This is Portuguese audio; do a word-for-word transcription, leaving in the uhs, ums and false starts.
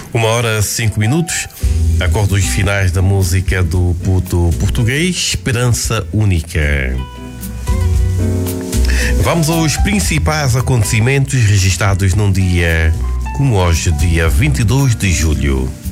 Uma hora, cinco minutos. Acordos finais da música do puto português, Esperança Única. Vamos aos principais acontecimentos registados num dia como hoje, dia vinte e dois de julho.